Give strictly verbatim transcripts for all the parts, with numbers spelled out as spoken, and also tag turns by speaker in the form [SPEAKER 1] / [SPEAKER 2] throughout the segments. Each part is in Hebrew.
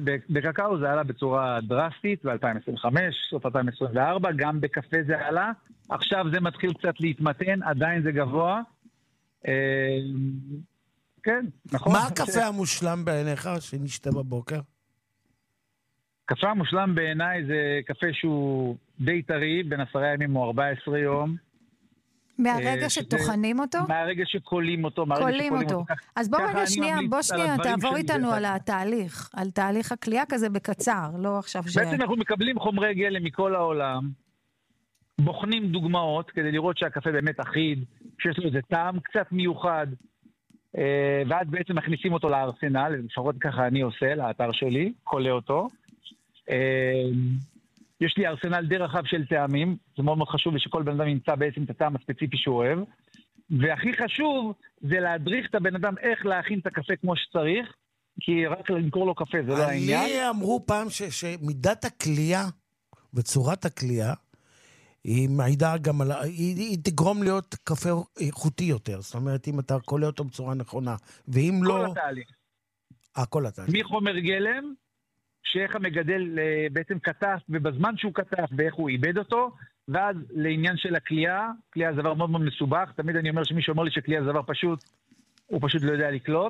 [SPEAKER 1] בקקאו זה עלה בצורה דרסטית ב-אלפיים עשרים וחמש, סוף אלפיים עשרים וארבע, גם בקפה זה עלה, עכשיו זה מתחיל קצת להתמתן, עדיין זה גבוה. כן, נכון.
[SPEAKER 2] מה הקפה המושלם בעיניך שנשתה בבוקר?
[SPEAKER 1] קפה המושלם בעיניי זה קפה שהוא די טרי, בין עשרה ימים או ארבעה עשר יום.
[SPEAKER 3] מהרגע שטוחנים אותו?
[SPEAKER 1] מהרגע שקולים אותו.
[SPEAKER 3] קולים אותו. אז בוא רגע שנייה, בוא שנייה, תעבור איתנו על התהליך, על תהליך הקלייה כזה בקצר, לא עכשיו ש...
[SPEAKER 1] בעצם אנחנו מקבלים חומרי גלם מכל העולם, בוחנים דוגמאות כדי לראות שהקפה באמת אחיד, שיש לו איזה טעם קצת מיוחד, ואז בעצם מכניסים אותו לארסנל, לפחות ככה אני עושה, לאתר שלי, קולה אותו. יש לי ארסנל די רחב של טעמים, זה מאוד מאוד חשוב שכל בן אדם ימצא בעצם את הטעם הספציפי שהוא אוהב, והכי חשוב זה להדריך את הבן אדם איך להכין את הקפה כמו שצריך, כי רק למכור לו קפה זה לא העניין.
[SPEAKER 2] לי אמרו פעם ש- שמידת הקלייה וצורת הקלייה, היא מעידה גם על... היא, היא תגרום להיות קפה איכותי יותר, זאת אומרת אם אתה קולה אותו בצורה נכונה, ואם
[SPEAKER 1] כל
[SPEAKER 2] לא...
[SPEAKER 1] כל התהליך.
[SPEAKER 2] אה, כל התהליך.
[SPEAKER 1] מחומר גלם, שאיך המגדל בעצם כתף, ובזמן שהוא כתף, ואיך הוא איבד אותו, ואז לעניין של הקלייה, קלייה זה דבר מאוד מאוד מסובך, תמיד אני אומר שמישהו אומר לי שקלייה זה דבר פשוט, הוא פשוט לא יודע לקלוט,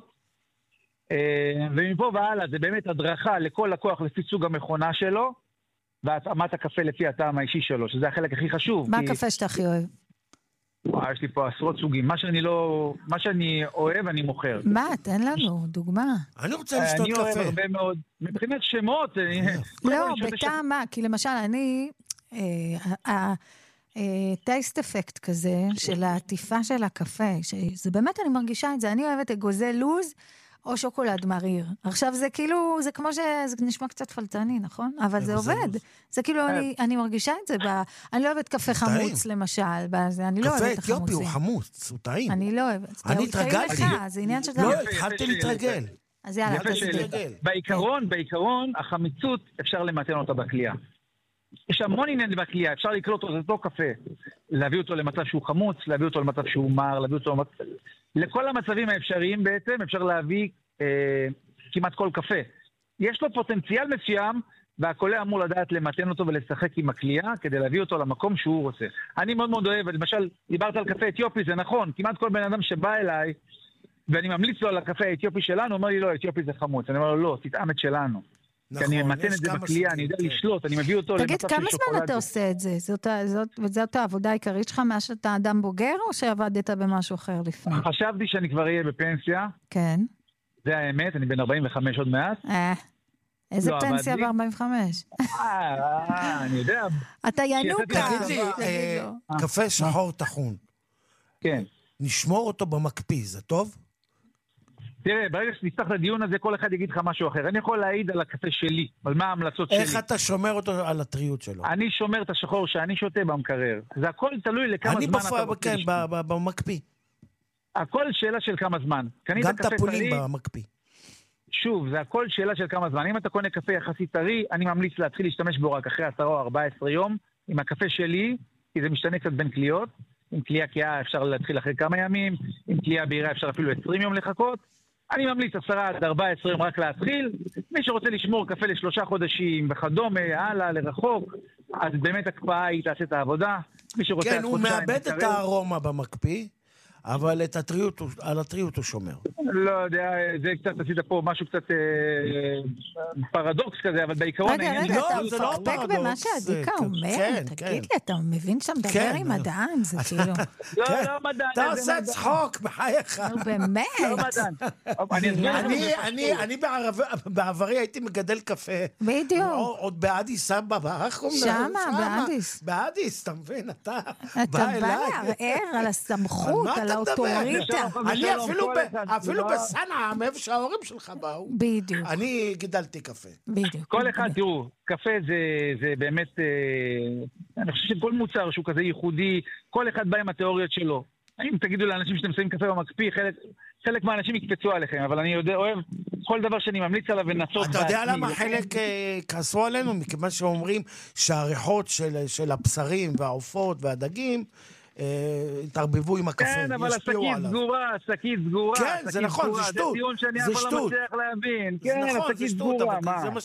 [SPEAKER 1] ומפה והלאה זה באמת הדרכה לכל לקוח לפי סוג המכונה שלו, והתאמת הקפה לפי הטעם האישי שלו, שזה החלק הכי חשוב.
[SPEAKER 3] מה הקפה שאתה הכי אוהב?
[SPEAKER 1] וואו, יש לי פה עשרות סוגים. מה שאני לא... מה שאני אוהב, אני מוכר.
[SPEAKER 3] מה? תן לנו דוגמה.
[SPEAKER 2] אני רוצה לשתות קפה.
[SPEAKER 1] אני אוהב הרבה מאוד... מבחינת שמות...
[SPEAKER 3] לא, בטעם מה? כי למשל, אני... טייסט אפקט כזה, של העטיפה של הקפה, שזה באמת, אני מרגישה את זה. אני אוהבת אגוזי לוז, או שוקולד מריר. עכשיו זה כאילו, זה כמו שזה נשמע קצת פלצני, נכון? אבל זה עובד. זה כאילו, אני, אני מרגישה את זה. ב... אני לא אוהבת קפה חמוץ, למשל. בזה, אני לא אוהבת החמוצים.
[SPEAKER 2] קפה אתיופי הוא חמוץ, הוא טעים.
[SPEAKER 3] אני לא אוהבת.
[SPEAKER 2] אני התרגלתי.
[SPEAKER 3] זה עניין שאתה...
[SPEAKER 2] לא, התחלתי להתרגל.
[SPEAKER 3] אז יאללה,
[SPEAKER 1] אתה תתרגל. בעיקרון, בעיקרון, החמיצות אפשר למתן אותה בקלייה. יש המון עניין בקלייה, אפשר לקלוט אותו, זה אותו קפה. להביא אותו למצב שהוא חמוץ, להביא אותו למצב שהוא מר, להביא אותו למצב... לכל המצבים האפשריים בעצם אפשר להביא אה, כמעט כל קפה. יש לו פוטנציאל מסוים, והקולה אמור לדעת למתן אותו ולשחק עם הקלייה, כדי להביא אותו למקום שהוא רוצה. אני מאוד מאוד אוהב, למשל, דיברת על קפה אתיופי, זה נכון, כמעט כל בן אדם שבא אליי, ואני ממליץ לו על הקפה האתיופי שלנו, אומר לי, לא, אתיופי זה חמוץ. אני אומר לו, לא, תטעם את שלנו. כי אני מתן את זה בקלייה, אני יודע לשלוט, אני מביא אותו למצב של שוקולד.
[SPEAKER 3] תגיד, כמה זמן אתה עושה את זה? וזאת העבודה העיקרית שלך, מאז שאתה אדם בוגר, או שעבדת במשהו אחר לפני?
[SPEAKER 1] חשבתי שאני כבר אהיה בפנסיה.
[SPEAKER 3] כן.
[SPEAKER 1] זה האמת, אני בן ארבעים וחמש עוד מעט.
[SPEAKER 3] אה, איזה פנסיה ב-ארבעים וחמש?
[SPEAKER 1] אה, אני יודע.
[SPEAKER 3] אתה ינוקה.
[SPEAKER 2] תגיד לי, קפה שחור טחון.
[SPEAKER 1] כן.
[SPEAKER 2] נשמור אותו במקפיא, זה טוב?
[SPEAKER 1] תראה, ברגע שנפתח את הדיון הזה, כל אחד יגיד לך משהו אחר. אני יכול להעיד על הקפה שלי, על מה ההמלצות שלי.
[SPEAKER 2] איך אתה שומר אותו על הטריות שלו?
[SPEAKER 1] אני שומר את השחור שאני שותה במקרר. זה הכל תלוי לכמה זמן אתה רוצה.
[SPEAKER 2] אני כן, במקפיא.
[SPEAKER 1] הכל שאלה של כמה זמן.
[SPEAKER 2] גם טפולים במקפיא.
[SPEAKER 1] שוב, זה הכל שאלה של כמה זמן. אם אתה קונה קפה יחסית טרי, אני ממליץ להתחיל להשתמש בו רק אחרי עשרה או ארבעה עשר יום. עם הקפה שלי, כי זה משתנה קצת בין קליות. עם קלייה קיה אפשר להתחיל אחרי כמה ימים. עם קלייה בהירה אפשר אפילו עשרים יום לחכות. אני ממליץ עשרה עד ארבע עשרה יום רק להתחיל. מי שרוצה לשמור קפה לשלושה חודשים וכדומה, הלאה, לרחוק, אז באמת הקפאה היא תעשה את העבודה. מי שרוצה...
[SPEAKER 2] כן, הוא מאבד את הארומה במקפיא, אבל את הטריות, על הטריות הוא שומר.
[SPEAKER 1] לא יודע, זה קצת עשית פה משהו קצת פרדוקס כזה, אבל בעיקרון...
[SPEAKER 3] רגע, רגע, אתה מפקפק במה שהדיקה אומר? תגיד לי, אתה מבין שאתה מדבר עם מדען? זה כאילו...
[SPEAKER 1] לא, לא מדען.
[SPEAKER 2] אתה עושה צחוק, בחייך.
[SPEAKER 3] נו, באמת.
[SPEAKER 1] לא מדען.
[SPEAKER 2] אני בעברי הייתי מגדל קפה.
[SPEAKER 3] בדיוק.
[SPEAKER 2] עוד באדיס אבבה.
[SPEAKER 3] שמה, באדיס.
[SPEAKER 2] באדיס, אתה מבין? אתה
[SPEAKER 3] בא לערער על הסמכות, על האוטוריטה.
[SPEAKER 2] אני אפילו בסנעה, מאיפה שההורים שלך באו.
[SPEAKER 3] בדיוק.
[SPEAKER 2] אני גידלתי קפה.
[SPEAKER 3] בדיוק.
[SPEAKER 1] כל אחד, תראו, קפה זה באמת, אני חושב שכל מוצר שהוא כזה ייחודי, כל אחד בא עם התיאוריות שלו. אם תגידו לאנשים שאתם שמים קפה במקפיא, חלק מהאנשים יקפצו עליכם, אבל אני אוהב כל דבר שאני ממליץ עליו ונסות.
[SPEAKER 2] אתה יודע למה חלק כעסו עלינו? מכיוון שאומרים שהריחות של הבשרים והעופות והדגים התערבבו עם הקפה,
[SPEAKER 1] כן, אבל השקית סגורה, השקית סגורה.
[SPEAKER 2] כן, זה נכון, זה שטות.
[SPEAKER 1] זה טיעון שאני יכול לא מצליח להבין. כן, השקית סגורה, מה?